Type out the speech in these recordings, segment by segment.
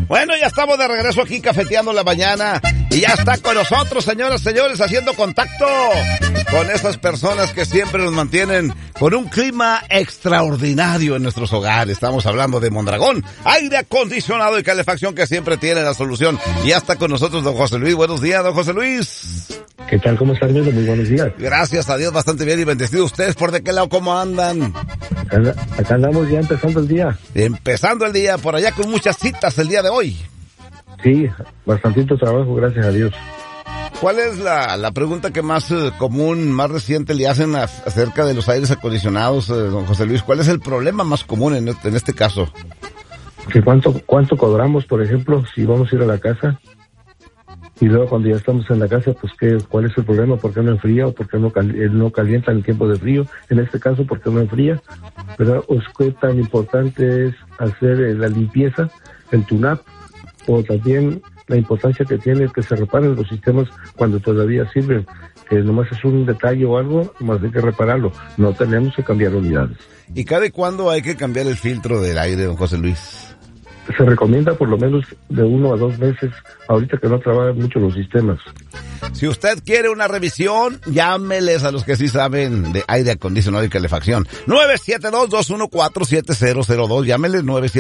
Bueno, ya estamos de regreso aquí cafeteando la mañana y ya está con nosotros, señoras, señores, haciendo contacto con esas personas que siempre nos mantienen con un clima extraordinario en nuestros hogares. Estamos hablando de Mondragón, aire acondicionado y calefacción que siempre tiene la solución. Y ya está con nosotros don José Luis. Buenos días, don José Luis. ¿Qué tal? ¿Cómo están? Muy buenos días. Gracias a Dios, bastante bien y bendecido. ¿Ustedes por de qué lado cómo andan? Acá andamos ya empezando el día. Empezando el día, por allá con muchas citas el día de hoy. Sí, bastantito trabajo, gracias a Dios. ¿Cuál es la pregunta que más común, más reciente le hacen acerca de los aires acondicionados, don José Luis? ¿Cuál es el problema más común en este caso? Que ¿Cuánto cobramos, por ejemplo, si vamos a ir a la casa? Y luego cuando ya estamos en la casa, pues ¿cuál es el problema? ¿Por qué no enfría o por qué no calienta en tiempo de frío? En este caso, ¿por qué no enfría? ¿Verdad? ¿O qué tan importante es hacer la limpieza, el tune-up? O también la importancia que tiene que se reparen los sistemas cuando todavía sirven, que nomás es un detalle o algo, más hay que repararlo. No tenemos que cambiar unidades. ¿Y cada cuándo hay que cambiar el filtro del aire, don José Luis? Se recomienda por lo menos de 1 a 2 meses, ahorita que no trabajan mucho los sistemas. Si usted quiere una revisión, llámeles a los que sí saben de aire acondicionado y calefacción. 972-214-7002. Llámeles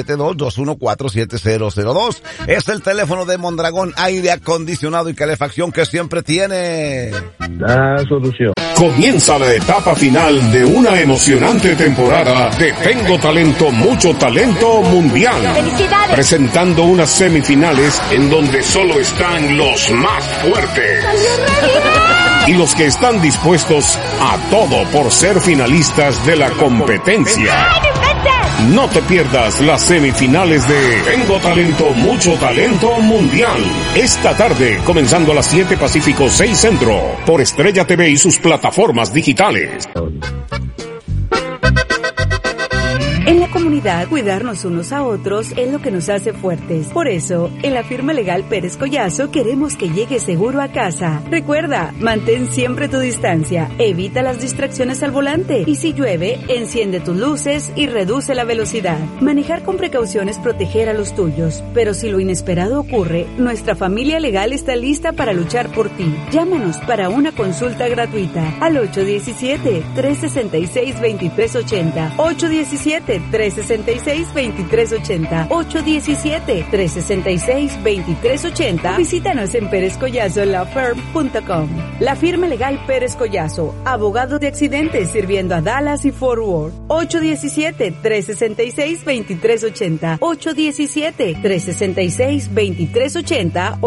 972-214-7002. Es el teléfono de Mondragón, aire acondicionado y calefacción que siempre tiene la solución. Comienza la etapa final de una emocionante temporada de Tengo Talento, Mucho Talento Mundial. ¡Felicidades! Presentando unas semifinales en donde solo están los más fuertes. Y los que están dispuestos a todo por ser finalistas de la competencia. No te pierdas las semifinales de Tengo Talento, Mucho Talento Mundial. Esta tarde, comenzando a las 7 Pacífico, 6 Centro, por Estrella TV y sus plataformas digitales. En la comunidad, cuidarnos unos a otros es lo que nos hace fuertes. Por eso, en la firma legal Pérez Collazo queremos que llegues seguro a casa. Recuerda, mantén siempre tu distancia, evita las distracciones al volante y si llueve, enciende tus luces y reduce la velocidad. Manejar con precaución es proteger a los tuyos, pero si lo inesperado ocurre, nuestra familia legal está lista para luchar por ti. Llámanos para una consulta gratuita al 817-366-2380. 817-366-2380, 817-366-2380. Visítanos en perezcollazolawfirm.com. La firma legal Pérez Collazo, abogado de accidentes sirviendo a Dallas y Fort Worth. 817-366-2380, 817-366-2380,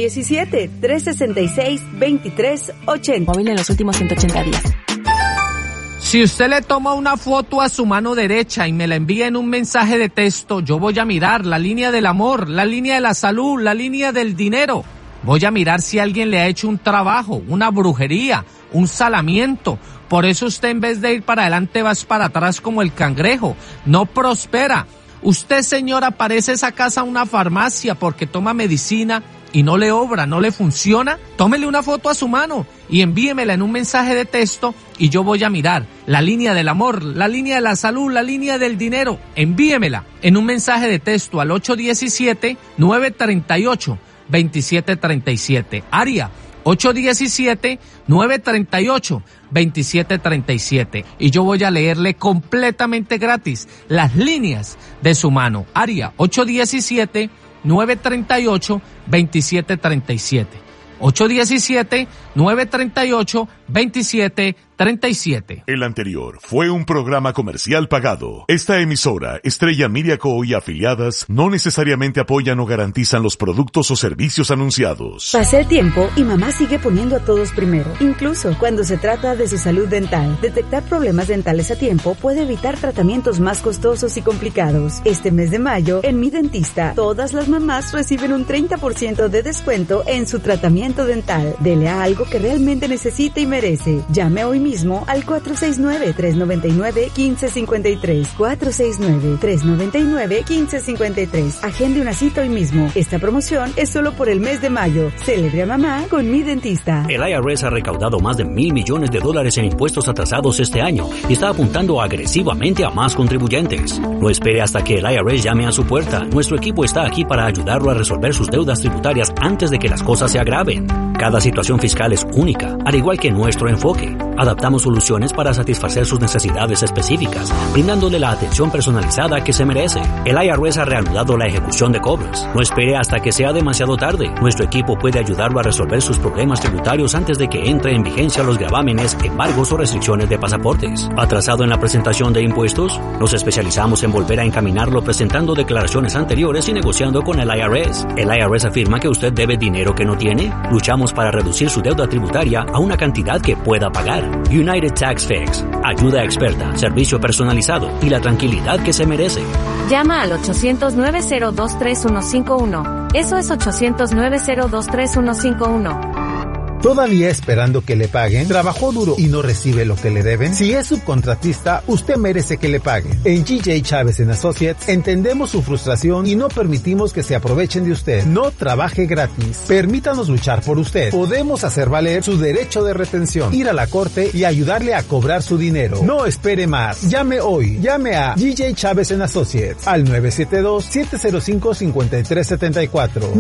817-366-2380. Móvil en los últimos 180 días. Si usted le toma una foto a su mano derecha y me la envía en un mensaje de texto, yo voy a mirar la línea del amor, la línea de la salud, la línea del dinero. Voy a mirar si alguien le ha hecho un trabajo, una brujería, un salamiento. Por eso usted en vez de ir para adelante vas para atrás como el cangrejo. No prospera. Usted, señora, parece esa casa una farmacia porque toma medicina y no le obra, no le funciona. Tómele una foto a su mano y envíemela en un mensaje de texto y yo voy a mirar la línea del amor, la línea de la salud, la línea del dinero. Envíemela en un mensaje de texto al 817-938-2737. Área 817-938-2737. Y yo voy a leerle completamente gratis las líneas de su mano. Área 817-938-2737. 817-938-2737. El anterior fue un programa comercial pagado. Esta emisora, Estrella Media Co. y afiliadas, no necesariamente apoyan o garantizan los productos o servicios anunciados. Pasa el tiempo y mamá sigue poniendo a todos primero, incluso cuando se trata de su salud dental. Detectar problemas dentales a tiempo puede evitar tratamientos más costosos y complicados. Este mes de mayo, en Mi Dentista, todas las mamás reciben un 30% de descuento en su tratamiento dental. Dele a algo que realmente necesita y merece. Llame hoy mismo mismo al 469-399-1553. 469-399-1553. Agende una cita hoy mismo. Esta promoción es solo por el mes de mayo. Celebre a mamá con Mi Dentista. El IRS ha recaudado más de $1,000 millones en impuestos atrasados este año y está apuntando agresivamente a más contribuyentes. No espere hasta que el IRS llame a su puerta. Nuestro equipo está aquí para ayudarlo a resolver sus deudas tributarias antes de que las cosas se agraven. Cada situación fiscal es única, al igual que nuestro enfoque. Adaptamos soluciones para satisfacer sus necesidades específicas, brindándole la atención personalizada que se merece. El IRS ha reanudado la ejecución de cobros. No espere hasta que sea demasiado tarde. Nuestro equipo puede ayudarlo a resolver sus problemas tributarios antes de que entre en vigencia los gravámenes, embargos o restricciones de pasaportes. ¿Atrasado en la presentación de impuestos? Nos especializamos en volver a encaminarlo presentando declaraciones anteriores y negociando con el IRS. ¿El IRS afirma que usted debe dinero que no tiene? Luchamos para reducir su deuda tributaria a una cantidad que pueda pagar. United Tax Fix. Ayuda experta, servicio personalizado y la tranquilidad que se merece. Llama al 800-902-3151. Eso es 800-902-3151. ¿Todavía esperando que le paguen? ¿Trabajó duro y no recibe lo que le deben? Si es subcontratista, usted merece que le paguen. En GJ Chávez & Associates entendemos su frustración y no permitimos que se aprovechen de usted. No trabaje gratis. Permítanos luchar por usted. Podemos hacer valer su derecho de retención, ir a la corte y ayudarle a cobrar su dinero. No espere más. Llame hoy. Llame a GJ Chávez & Associates al 972-705-5374.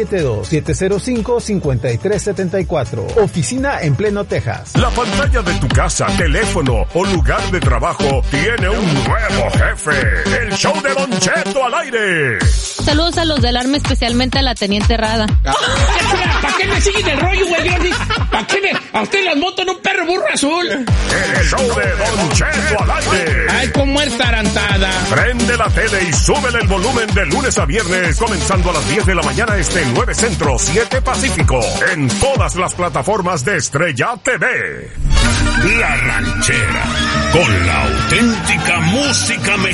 972-705-5374. Oficina en Pleno, Texas. La pantalla de tu casa, teléfono o lugar de trabajo tiene un nuevo jefe. El show de Don Cheto al aire. Saludos a los del Arma, especialmente a la Teniente Rada. ¿Para qué me siguen el rollo, güey? ¿Para qué a usted las montan un perro burro azul? El show de Don Cheto al aire. Ay, cómo es tarantada. Prende la tele y súbele el volumen de lunes a viernes, comenzando a las 10 de la mañana 9 Centro, 7 Pacífico, en todas las plataformas de Estrella TV. La Ranchera, con la auténtica música mexicana.